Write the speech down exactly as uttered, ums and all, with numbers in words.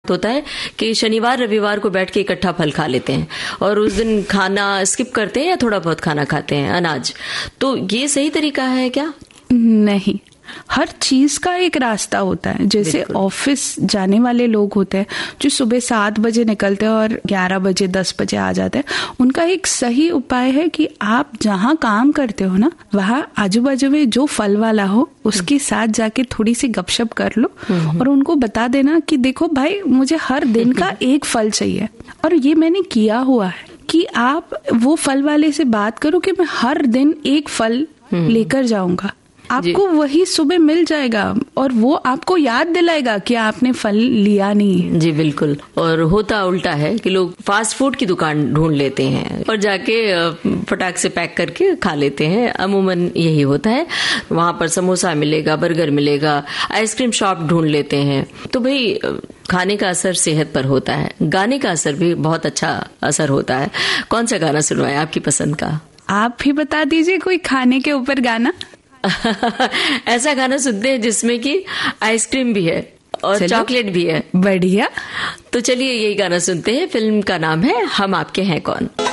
होता है कि शनिवार रविवार को बैठ के इकट्ठा फल खा लेते हैं और उस दिन खाना स्किप करते हैं या थोड़ा बहुत खाना खाते हैं अनाज। तो ये सही तरीका है क्या? नहीं, हर चीज का एक रास्ता होता है। जैसे ऑफिस जाने वाले लोग होते हैं जो सुबह सात बजे निकलते हैं और ग्यारह बजे दस बजे आ जाते हैं, उनका एक सही उपाय है कि आप जहाँ काम करते हो ना, वहाँ आजू बाजू में जो फल वाला हो उसके साथ जाके थोड़ी सी गपशप कर लो और उनको बता देना कि देखो भाई, मुझे हर दिन का एक फल चाहिए। और ये मैंने किया हुआ है कि आप वो फल वाले से बात करो कि मैं हर दिन एक फल लेकर जाऊंगा, आपको वही सुबह मिल जाएगा और वो आपको याद दिलाएगा कि आपने फल लिया नहीं है। जी बिल्कुल। और होता उल्टा है कि लोग फास्ट फूड की दुकान ढूंढ लेते हैं और जाके फटाक से पैक करके खा लेते हैं। अमूमन यही होता है, वहां पर समोसा मिलेगा, बर्गर मिलेगा, आइसक्रीम शॉप ढूंढ लेते हैं। तो भाई खाने का असर सेहत पर होता है, गाने का असर भी बहुत अच्छा असर होता है। कौन सा गाना सुनवाए आपकी पसंद का? आप भी बता दीजिए कोई खाने के ऊपर गाना। ऐसा गाना सुनते हैं जिसमें कि आइसक्रीम भी है और चॉकलेट भी है। बढ़िया। तो चलिए यही गाना सुनते हैं। फिल्म का नाम है हम आपके हैं कौन।